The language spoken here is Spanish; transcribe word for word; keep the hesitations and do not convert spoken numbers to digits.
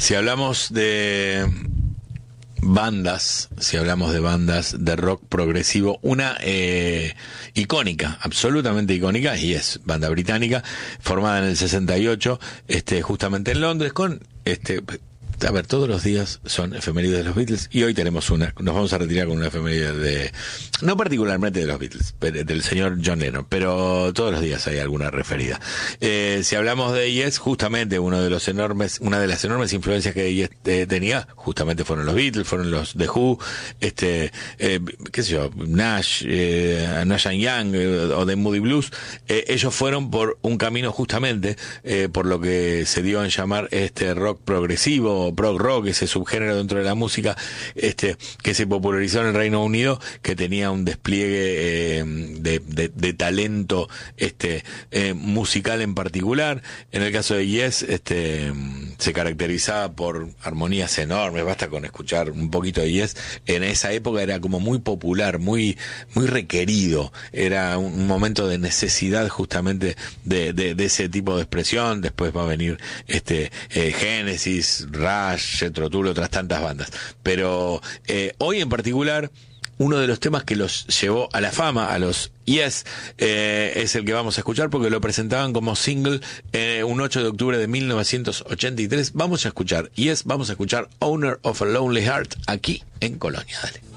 Si hablamos de bandas, si hablamos de bandas de rock progresivo, una eh, icónica, absolutamente icónica, y es banda británica, formada en el sesenta y ocho, este, justamente en Londres, con este... A ver, todos los días son efemérides de los Beatles y hoy tenemos una, nos vamos a retirar con una efeméride de, no particularmente de los Beatles, pero del señor John Lennon, pero todos los días hay alguna referida. Eh, si hablamos de Yes, justamente uno de los enormes, una de las enormes influencias que Yes eh, tenía, justamente fueron los Beatles, fueron los The Who, este, eh, qué sé yo, Nash, eh, Nash and Young eh, o The Moody Blues. Eh, ellos fueron por un camino justamente eh, por lo que se dio en llamar este rock progresivo, prog rock, ese subgénero dentro de la música, este, que se popularizó en el Reino Unido, que tenía un despliegue eh, de, de, de talento, este, eh, musical en particular. En el caso de Yes, este, se caracterizaba por armonías enormes. Basta con escuchar un poquito de Yes. En esa época era como muy popular, muy, muy requerido. Era un momento de necesidad justamente de, de, de ese tipo de expresión. Después va a venir este, eh, Genesis, Rush, Jethro Tull, otras tantas bandas. Pero eh, hoy en particular, uno de los temas que los llevó a la fama, a los Yes, eh, es el que vamos a escuchar porque lo presentaban como single eh, un ocho de octubre de mil novecientos ochenta y tres. Vamos a escuchar Yes, vamos a escuchar Owner of a Lonely Heart aquí en Colonia. Dale.